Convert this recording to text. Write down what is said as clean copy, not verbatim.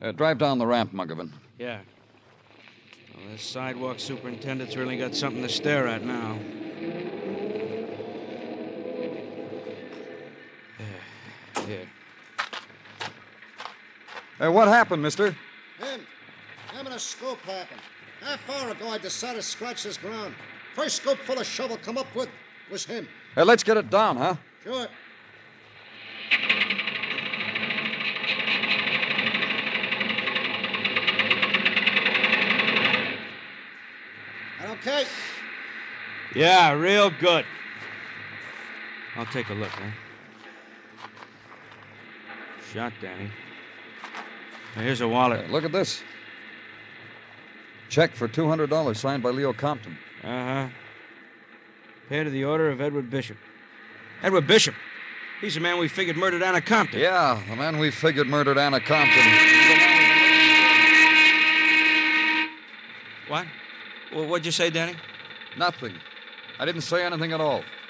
Drive down the ramp, Muggavan. Yeah. Well, this sidewalk superintendent's really got something to stare at now. Here. Hey, what happened, mister? Him and a scoop happened. Half hour ago, I decided to scratch this ground. First scoop full of shovel come up with was him. Hey, let's get it down, huh? Sure. That okay? Yeah, real good. I'll take a look, huh? Shot, Danny. Now, here's a wallet. Look at this. Check for $200 signed by Leo Compton. Uh-huh. Paid to the order of Edward Bishop. Edward Bishop? He's the man we figured murdered Anna Compton. Yeah, the man we figured murdered Anna Compton. What? Well, what'd you say, Danny? Nothing. I didn't say anything at all.